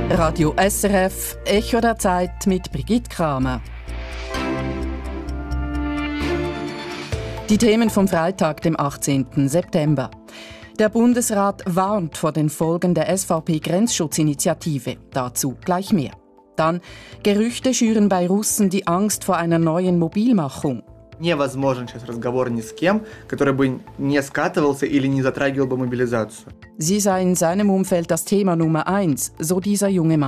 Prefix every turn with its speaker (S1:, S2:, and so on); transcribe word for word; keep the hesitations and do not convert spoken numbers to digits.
S1: Radio S R F, Echo der Zeit mit Brigitte Kramer. Die Themen vom Freitag, dem achtzehnten September. Der Bundesrat warnt vor den Folgen der S V P-Grenzschutzinitiative. Dazu gleich mehr. Dann Gerüchte schüren bei Russen die Angst vor einer neuen Mobilmachung.
S2: Невозможен сейчас разговор ни с кем, который бы не скатывался или не затрагивал бы мобилизацию.
S1: Sie sei in seinem Umfeld das Thema Nummer eins, so dieser junge Mann.